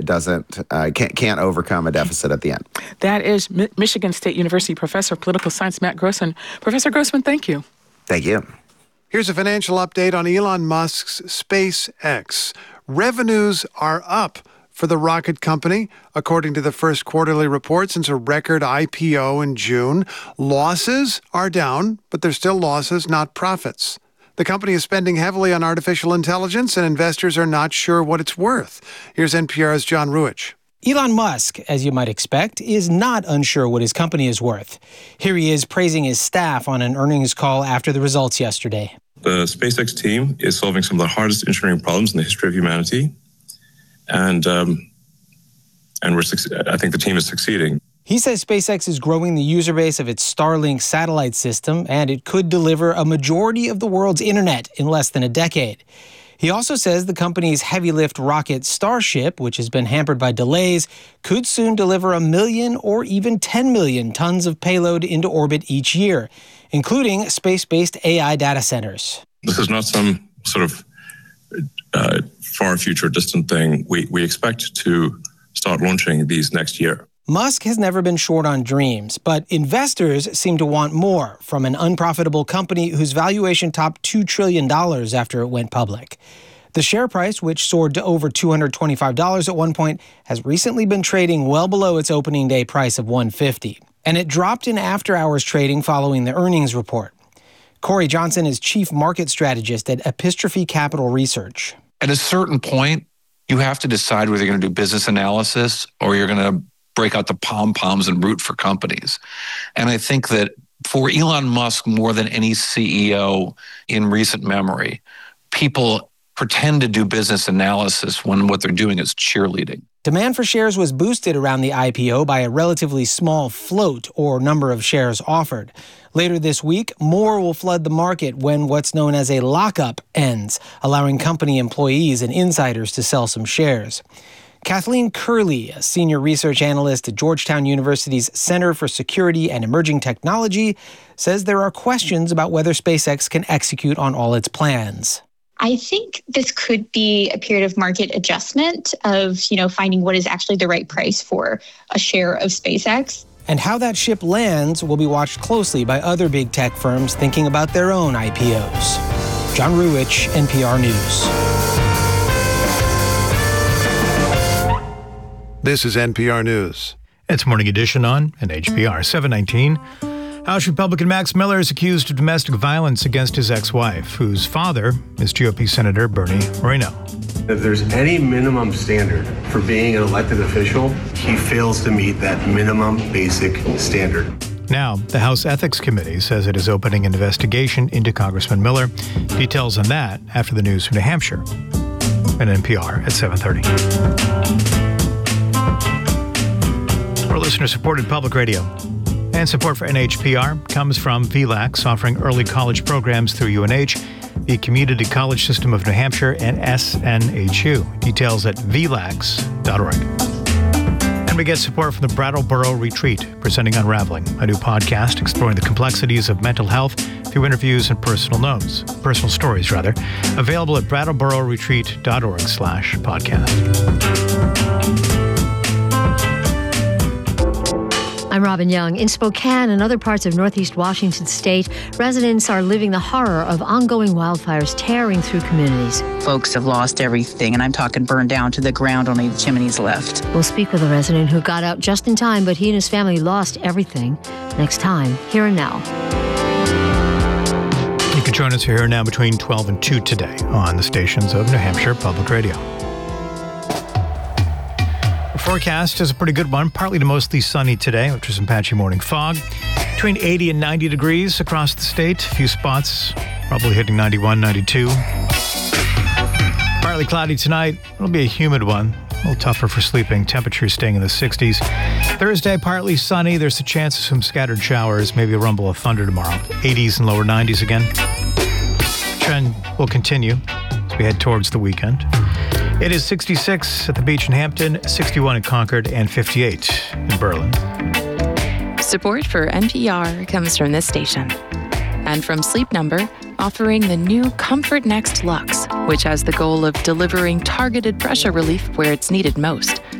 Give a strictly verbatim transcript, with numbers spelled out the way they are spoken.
doesn't uh, can't, can't overcome a deficit at the end. That is Mi- Michigan State University Professor of Political Science Matt Grossman. Professor Grossman, thank you. Thank you. Here's a financial update on Elon Musk's SpaceX. Revenues are up for the rocket company, according to the first quarterly report since a record I P O in June. Losses are down, but they're still losses, not profits. The company is spending heavily on artificial intelligence, and investors are not sure what it's worth. Here's N P R's John Ruich. Elon Musk, as you might expect, is not unsure what his company is worth. Here he is praising his staff on an earnings call after the results yesterday. The SpaceX team is solving some of the hardest engineering problems in the history of humanity, and um, and we're I think the team is succeeding. He says SpaceX is growing the user base of its Starlink satellite system, and it could deliver a majority of the world's internet in less than a decade. He also says the company's heavy-lift rocket Starship, which has been hampered by delays, could soon deliver a million or even ten million tons of payload into orbit each year, including space-based A I data centers. This is not some sort of uh, far future distant thing. We, we expect to start launching these next year. Musk has never been short on dreams, but investors seem to want more from an unprofitable company whose valuation topped two trillion dollars after it went public. The share price, which soared to over two hundred twenty-five dollars at one point, has recently been trading well below its opening day price of one hundred fifty dollars, and it dropped in after-hours trading following the earnings report. Corey Johnson is chief market strategist at Epistrophe Capital Research. At a certain point, you have to decide whether you're going to do business analysis or you're going to break out the pom-poms and root for companies. And I think that for Elon Musk, more than any C E O in recent memory, people pretend to do business analysis when what they're doing is cheerleading. Demand for shares was boosted around the I P O by a relatively small float or number of shares offered. Later this week, more will flood the market when what's known as a lockup ends, allowing company employees and insiders to sell some shares. Kathleen Curley, a senior research analyst at Georgetown University's Center for Security and Emerging Technology, says there are questions about whether SpaceX can execute on all its plans. I think this could be a period of market adjustment of, you know, finding what is actually the right price for a share of SpaceX. And how that ship lands will be watched closely by other big tech firms thinking about their own I P Os. John Ruich, N P R News. This is N P R News. It's Morning Edition on N H P R seven nineteen. House Republican Max Miller is accused of domestic violence against his ex-wife, whose father is G O P Senator Bernie Moreno. If there's any minimum standard for being an elected official, he fails to meet that minimum basic standard. Now, the House Ethics Committee says it is opening an investigation into Congressman Miller. Details on that after the news from New Hampshire. And N P R at seven thirty. We're listener-supported public radio. And support for N H P R comes from V LAX, offering early college programs through U N H, the Community College System of New Hampshire, and S N H U. Details at v lax dot org. And we get support from the Brattleboro Retreat, presenting Unraveling, a new podcast exploring the complexities of mental health through interviews and personal notes, personal stories, rather. Available at brattleboro retreat dot org slash podcast. I'm Robin Young. In Spokane and other parts of northeast Washington state, residents are living the horror of ongoing wildfires tearing through communities. Folks have lost everything, and I'm talking burned down to the ground, only the chimneys left. We'll speak with a resident who got out just in time, but he and his family lost everything. Next time, Here and Now. You can join us here and now between twelve and two today on the stations of New Hampshire Public Radio. Forecast is a pretty good one, partly to mostly sunny today, which is some patchy morning fog. Between eighty and ninety degrees across the state. A few spots, probably hitting ninety-one, ninety-two. Partly cloudy tonight. It'll be a humid one. A little tougher for sleeping. Temperatures staying in the sixties. Thursday, partly sunny. There's a chance of some scattered showers, maybe a rumble of thunder tomorrow. eighties and lower nineties again. Trend will continue as we head towards the weekend. It is sixty-six at the beach in Hampton, sixty-one in Concord, and fifty-eight in Berlin. Support for N P R comes from this station. And from Sleep Number, offering the new Comfort Next Luxe, which has the goal of delivering targeted pressure relief where it's needed most.